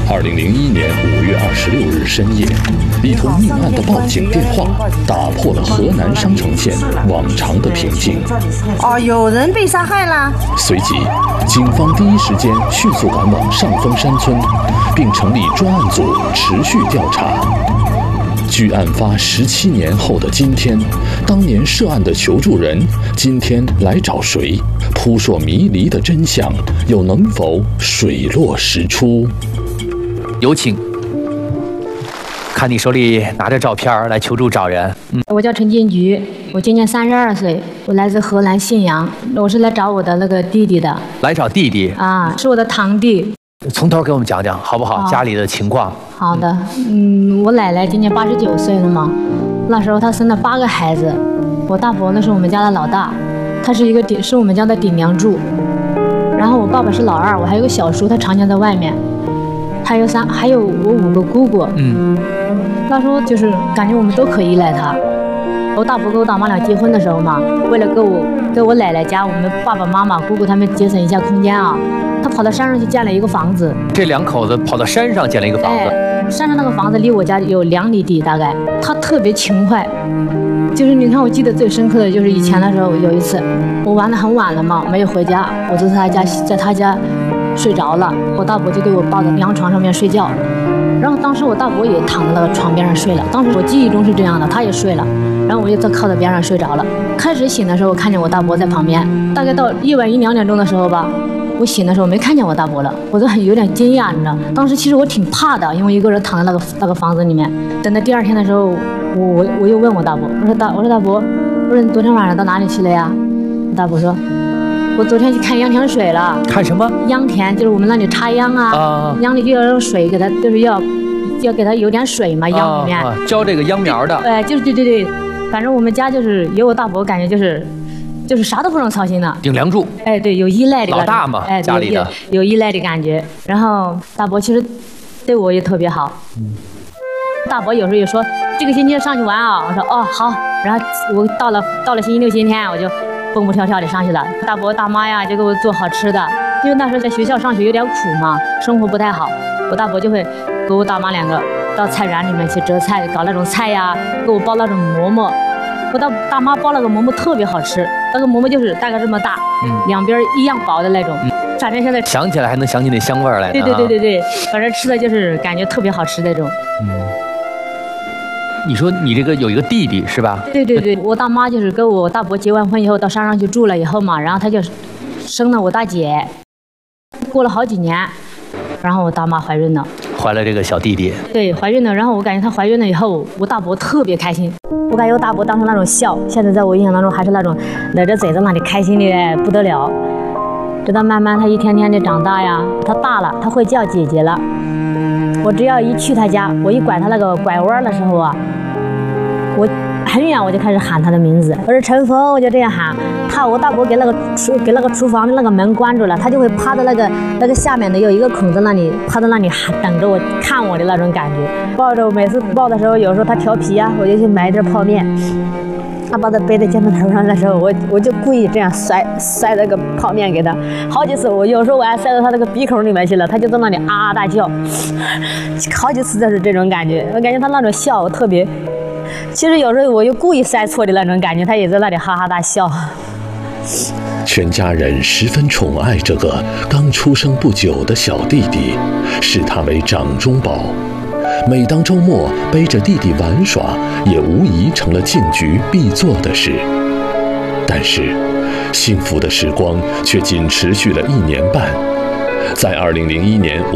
2001年5月26日深夜，一通命案的报警电话打破了河南商城县往常的平静。 有人被杀害了。 随即，警方第一时间迅速赶往上峰山村，并成立专案组持续调查。距案发17年后的今天，当年涉案的求助人今天来找谁？扑朔迷离的真相又能否水落石出？ 有请。看你手里拿着照片来求助找人。 我叫陈金菊，我今年32岁，我来自河南信阳，我是来找我的那个弟弟的。 来找弟弟啊，是我的堂弟。 从头给我们讲讲好不好？家里的情况。 好的，我奶奶今年89岁了嘛，那时候她生了8个孩子，我大伯呢是我们家的老大，他是我们家的顶梁柱，然后我爸爸是老二，我还有个小叔，他常年在外面，还有我5个姑姑。那时候就是感觉我们都可以依赖他。我大伯跟我大妈俩结婚的时候嘛，为了给我奶奶家我们爸爸妈妈姑姑他们节省一下空间啊，他跑到山上去建了一个房子。 这2口子跑到山上建了一个房子。 山上那个房子离我家有2里地大概。他特别勤快，就是你看我记得最深刻的就是以前的时候，有一次我玩得很晚了嘛，没有回家，我就在他家睡着了，我大伯就给我抱在凉床上面睡觉。然后当时我大伯也躺在那个床边上睡了，当时我记忆中是这样的，他也睡了，然后我就靠在边上睡着了。开始醒的时候看见我大伯在旁边，大概到夜晚1、2点钟的时候吧，我醒的时候没看见我大伯了，我就有点惊讶，你知道。当时其实我挺怕的，因为一个人躺在那个房子里面。等到第2天的时候，我又问我大伯，我说大伯，我说你昨天晚上到哪里去了呀？我大伯说，我昨天去看秧田水了。 看什么？ 秧田就是我们那里插秧啊，秧里就要用水给它，就是要给它有点水嘛，秧里面浇这个秧苗的。 对，反正我们家就是有我大伯，感觉就是啥都不用操心的。 顶梁柱。 对，有依赖的。 老大嘛，家里的有依赖的感觉。然后大伯其实对我也特别好。大伯有时候也说这个星期上去玩啊，我说好。然后我到了星期六、星期天我就蹦蹦跳跳的上去了。大伯大妈呀就给我做好吃的，因为那时候在学校上学有点苦嘛，生活不太好，我大伯就会给我大妈2个到菜园里面去择菜，搞那种菜呀，给我包那种馍馍。我大妈包了个馍馍特别好吃，那个馍馍就是大概这么大，2边一样薄的那种。反正现在想起来还能想起那香味来。 对，反正吃的就是感觉特别好吃那种。 你说你这个有一个弟弟是吧？ 对，我大妈就是跟我大伯结完婚以后到山上去住了以后嘛，然后她就生了我大姐。过了好几年，然后我大妈怀孕了， 怀了这个小弟弟。对， 怀孕了。然后我感觉她怀孕了以后，我大伯特别开心。我感觉我大伯当时那种笑，现在在我印象当中还是那种咧着嘴在那里开心的不得了。直到慢慢他一天天的长大呀，他大了，他会叫姐姐了。我只要一去他家，我一拐他那个拐弯的时候啊，我很远我就开始喊他的名字，我说陈峰，我就这样喊他。我大伯给那个厨房的那个门关住了，他就会趴在那个下面的有一个孔在那里，趴在那里等着我看我的那种感觉。抱着我，每次抱的时候，有时候他调皮啊，我就去买一点泡面。他把他背在肩膀头上的时候，我就故意这样塞那个泡面给他，好几次。有时候我还塞到他那个鼻孔里面去了，他就在那里啊啊大叫，好几次就是这种感觉。我感觉他那种笑特别，其实有时候我又故意塞错的那种感觉，他也在那里哈哈大笑。 全家人十分宠爱这个刚出生不久的小弟弟，视他为掌中宝。每当周末背着弟弟玩耍，也无疑成了进局必做的事。但是，幸福的时光却仅持续了1年半。在2001年